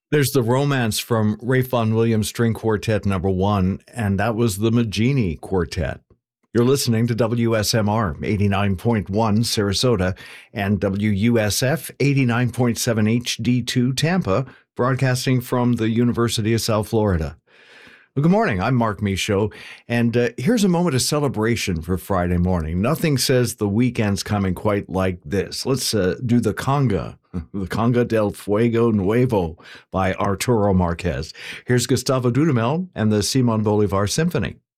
There's the Romance from Ralph Vaughan Williams String Quartet number 1, and that was the Maggini Quartet. You're listening to WSMR 89.1 Sarasota and WUSF 89.7 HD2 Tampa, broadcasting from the University of South Florida. Well, good morning. I'm Mark Michaud, and here's a moment of celebration for Friday morning. Nothing says the weekend's coming quite like this. Let's do the Conga del Fuego Nuevo by Arturo Marquez. Here's Gustavo Dudamel and the Simon Bolivar Symphony.